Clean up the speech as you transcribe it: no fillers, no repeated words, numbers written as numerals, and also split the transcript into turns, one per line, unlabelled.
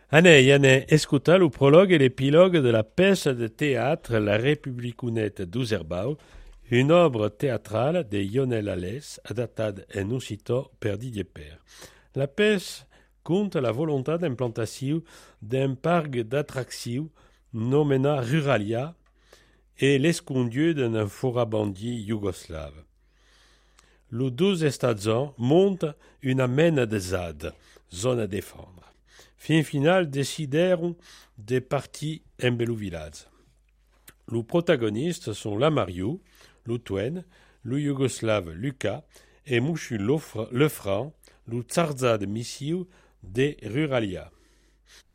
Anne, escuta le prologue et l'épilogue de la pièce de théâtre La Republicunette d'Userbau, une œuvre théâtrale de Lionel Alès, adaptée en Ucito per Didier Père. La pièce compte la volonté d'implantation d'un parc d'attractions nommé Ruralia et l'escondieu d'un forabandi yougoslave. Les deux stations montent une amène de ZAD, zone à défendre. Fin final décidèrent de partir en Belou Village. Les protagonistes sont la Mario, le Twen, le Yougoslave Lucas et Mouchu Lefranc, le Tsarzad Missiu de Ruralia.